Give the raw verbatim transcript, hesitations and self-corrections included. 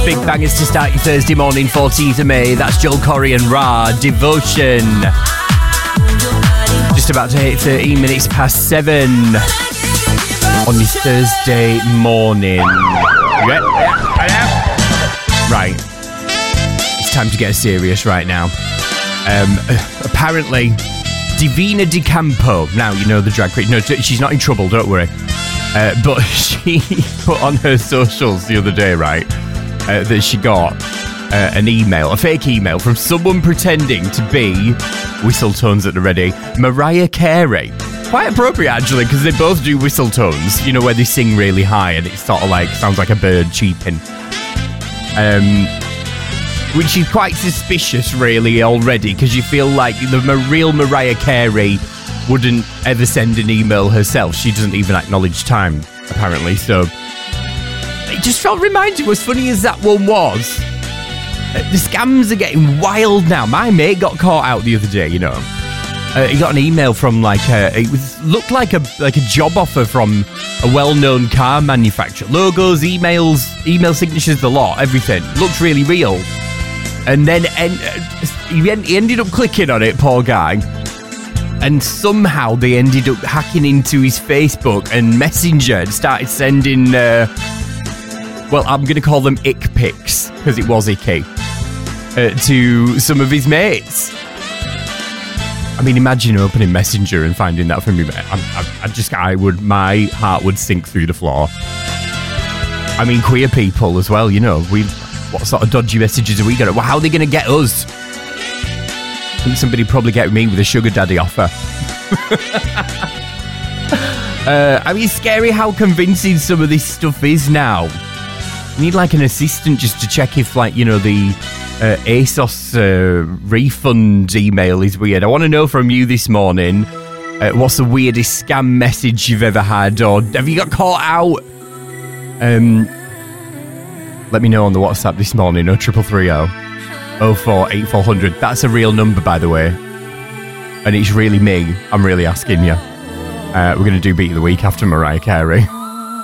Big bangers to start your Thursday morning, fourteenth of May. That's Joel Corey and Ra, Devotion. Just about to hit thirteen minutes past seven on this Thursday morning. Yeah, yeah, yeah. Right. It's time to get serious right now. Um, apparently, Divina De Campo, now you know the drag queen. No, she's not in trouble, don't worry. Uh, but she put on her socials the other day, right, uh, that she got uh, an email, a fake email from someone pretending to be, whistle tones at the ready, Mariah Carey. Quite appropriate, actually, because they both do whistle tones, you know, where they sing really high and it sort of like sounds like a bird cheeping. Um, which is quite suspicious, really, already, because you feel like the real Mariah Carey wouldn't ever send an email herself. She doesn't even acknowledge time, apparently. So it just felt reminding, as funny as that one was, the scams are getting wild now. My mate got caught out the other day, you know. Uh, he got an email from like a, it was looked like a like a job offer from a well-known car manufacturer. Logos, emails, email signatures, the lot, everything looked really real. And then en- he, en- he ended up clicking on it, poor guy. And somehow they ended up hacking into his Facebook and Messenger and started sending, uh, well, I'm going to call them ick pics, because it was icky, uh, to some of his mates. I mean, imagine opening Messenger and finding that from me. I, I, I just, I would, my heart would sink through the floor. I mean, queer people as well, you know, we, what sort of dodgy messages are we going to, well, how are they going to get us? I think somebody probably get me with a sugar daddy offer. uh, I mean, it's scary how convincing some of this stuff is now. You need like an assistant just to check if, like, you know, the uh, ASOS uh, refund email is weird. I want to know from you this morning, uh, what's the weirdest scam message you've ever had, or have you got caught out? Um, let me know on the WhatsApp this morning, oh triple three oh. oh four eight four hundred. That's a real number, by the way. And it's really me. I'm really asking you. Uh, we're going to do Beat of the Week after Mariah Carey.